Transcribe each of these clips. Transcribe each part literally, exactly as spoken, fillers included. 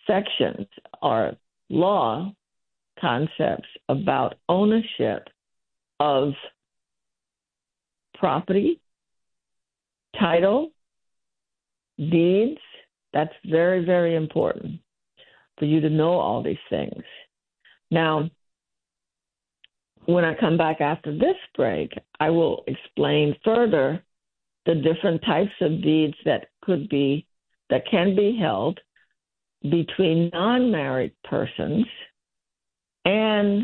sections or law concepts about ownership of property, title, deeds. That's very, very important for you to know all these things. Now, when I come back after this break, I will explain further the different types of deeds that could be, that can be held between non-married persons and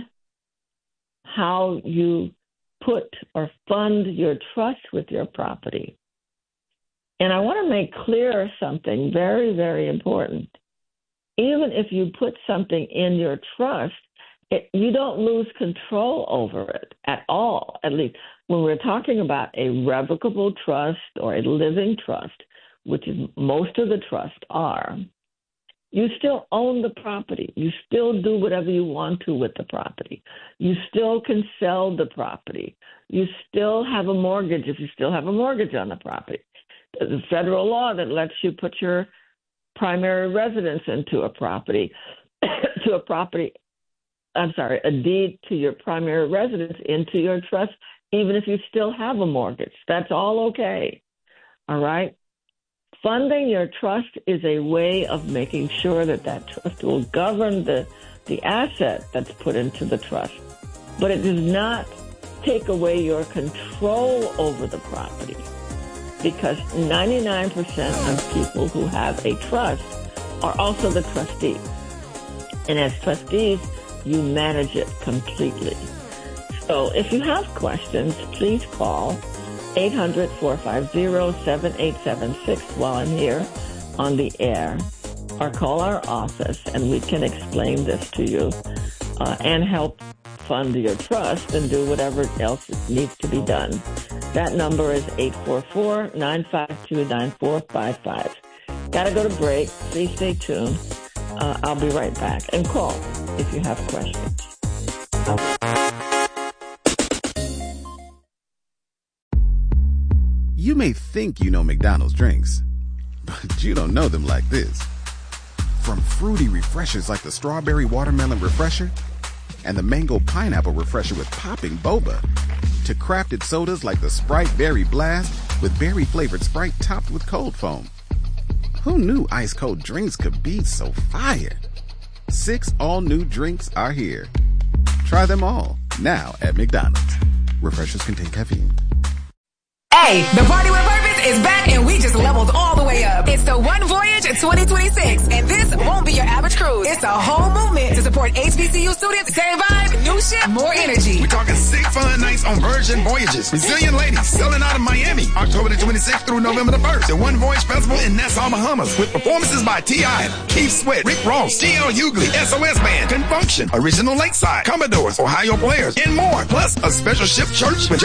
how you put or fund your trust with your property. And I want to make clear something very, very important. Even if you put something in your trust, it, you don't lose control over it at all. At least when we're talking about a revocable trust or a living trust, which is most of the trusts are, you still own the property. You still do whatever you want to with the property. You still can sell the property. You still have a mortgage if you still have a mortgage on the property. There's a federal law that lets you put your primary residence into a property, to a property, I'm sorry, a deed to your primary residence into your trust, even if you still have a mortgage. That's all okay. All right? Funding your trust is a way of making sure that that trust will govern the, the asset that's put into the trust. But it does not take away your control over the property, because ninety-nine percent of people who have a trust are also the trustee. And as trustees, you manage it completely. So if you have questions, please call eight hundred, four five zero, seven eight seven six while I'm here on the air, or call our office and we can explain this to you uh, and help fund your trust and do whatever else needs to be done. That number is eight four four, nine five two, nine four five five. Gotta go to break. Please stay tuned. Uh, I'll be right back. And call if you have questions. You may think you know McDonald's drinks, but you don't know them like this. From fruity refreshers like the Strawberry Watermelon Refresher and the Mango Pineapple Refresher with popping boba, to crafted sodas like the Sprite Berry Blast with berry-flavored Sprite topped with cold foam. Who knew ice-cold drinks could be so fire? Six all-new drinks are here. Try them all, now at McDonald's. Refreshers contain caffeine. Hey, the Party with Purpose is back and we just leveled all the way up. It's the One Voyage twenty twenty-six, and this won't be your average cruise. It's a whole movement to support H B C U students. Same vibe, new ship, more energy. We're talking six fun nights on Virgin Voyages. Resilient Ladies selling out of Miami, October the twenty-sixth through November the first. The One Voyage Festival in Nassau, Bahamas, with performances by T I, Keith Sweat, Rick Ross, G L Hughley, S O S Band, Confunction, Original Lakeside, Commodores, Ohio Players, and more. Plus a special ship church with